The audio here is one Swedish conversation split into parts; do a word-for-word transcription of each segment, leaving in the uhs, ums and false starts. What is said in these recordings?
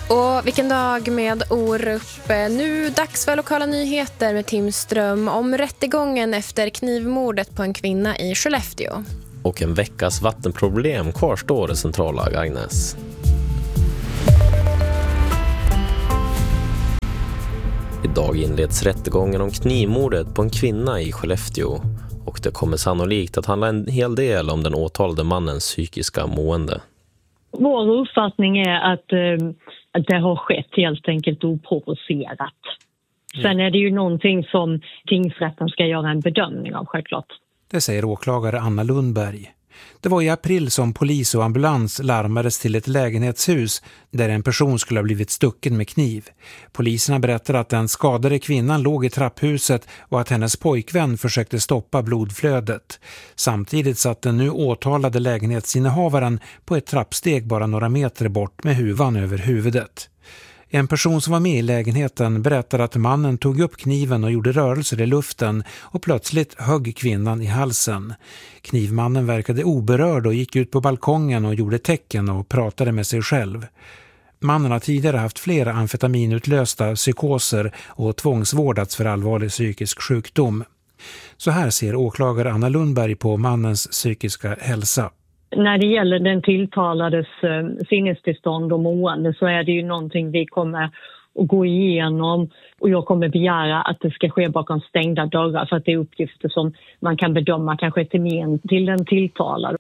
Och vilken dag med Orup. Nu dags för lokala nyheter med Tim Ström om rättegången efter knivmordet på en kvinna i Skellefteå. Och en veckas vattenproblem kvarstår i centrala Gargnäs. Idag inleds rättegången om knivmordet på en kvinna i Skellefteå. Och det kommer sannolikt att handla en hel del om den åtalade mannens psykiska mående. Vår uppfattning är att, eh, att det har skett helt enkelt oprovocerat. Sen mm. är det ju någonting som tingsrätten ska göra en bedömning av, självklart. Det säger åklagare Anna Lundberg. Det var i april som polis och ambulans larmades till ett lägenhetshus där en person skulle ha blivit stucken med kniv. Poliserna berättade att den skadade kvinnan låg i trapphuset och att hennes pojkvän försökte stoppa blodflödet. Samtidigt satt den nu åtalade lägenhetsinnehavaren på ett trappsteg bara några meter bort med huvan över huvudet. En person som var med i lägenheten berättade att mannen tog upp kniven och gjorde rörelser i luften och plötsligt högg kvinnan i halsen. Knivmannen verkade oberörd och gick ut på balkongen och gjorde tecken och pratade med sig själv. Mannen har tidigare haft flera amfetaminutlösta psykoser och tvångsvårdats för allvarlig psykisk sjukdom. Så här ser åklagare Anna Lundberg på mannens psykiska hälsa. När det gäller den tilltalades eh, sinnestillstånd och mående så är det ju någonting vi kommer att gå igenom, och jag kommer begära att det ska ske bakom stängda dörrar för att det är uppgifter som man kan bedöma kanske till men till den tilltalade.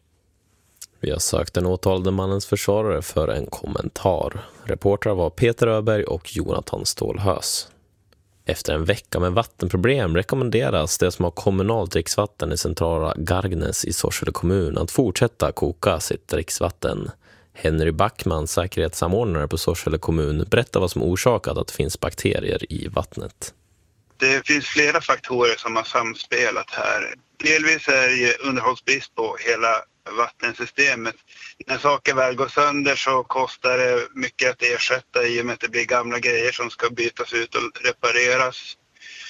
Vi har sökt den åtalade mannens försvarare för en kommentar. Reportrar var Peter Öberg och Jonathan Stålhös. Efter en vecka med vattenproblem rekommenderas det som har kommunalt dricksvatten i centrala Gargnäs i Sorsele kommun att fortsätta koka sitt dricksvatten. Henry Backman, säkerhetssamordnare på Sorsele kommun, berättar vad som orsakat att det finns bakterier i vattnet. Det finns flera faktorer som har samspelat här. Delvis är det underhållsbrist på hela vattensystemet. När saker väl går sönder så kostar det mycket att ersätta i och med att det blir gamla grejer som ska bytas ut och repareras.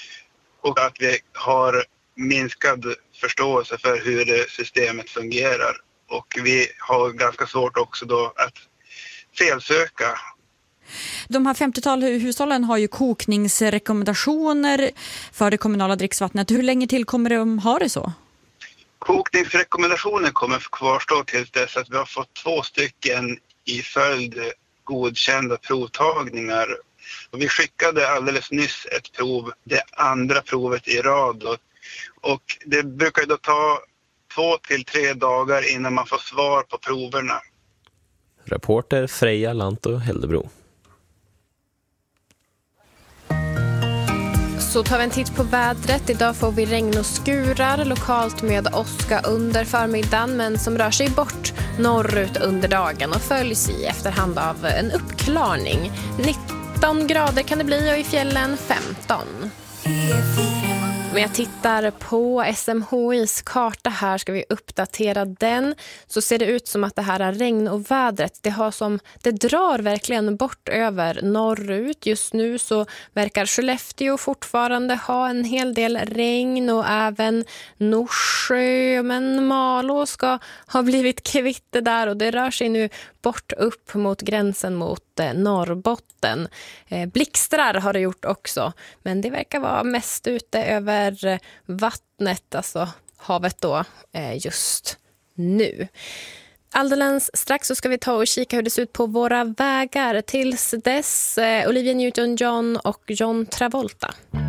Och att vi har minskad förståelse för hur det systemet fungerar. Och vi har ganska svårt också då att felsöka. De här femtiotal hushållen har ju kokningsrekommendationer för det kommunala dricksvattnet. Hur länge till kommer de ha det så? Kokningsrekommendationen kommer kvarstå till dess att vi har fått två stycken i följd godkända provtagningar. Och vi skickade alldeles nyss ett prov, det andra provet i rad. Och det brukar då ta två till tre dagar innan man får svar på proverna. Reporter Freja Lanto Heldebro. Så tar vi en titt på vädret. Idag får vi regn och skurar lokalt med åska under förmiddagen, men som rör sig bort norrut under dagen och följs i efterhand av en uppklarning. nitton grader kan det bli och i fjällen femton. Om jag tittar på S M H I:s karta här, ska vi uppdatera den, så ser det ut som att det här är regn och vädret. Det, har som, det drar verkligen bort över norrut. Just nu så verkar Skellefteå fortfarande ha en hel del regn och även Norsjö, men Malå ska ha blivit kvitt det där och det rör sig nu bort upp mot gränsen mot eh, Norrbotten. Eh, blixtrar har det gjort också, men det verkar vara mest ute över eh, vattnet, alltså havet då, eh, just nu. Alldeles strax så ska vi ta och kika hur det ser ut på våra vägar. Tills dess, eh, Olivia Newton-John och John Travolta.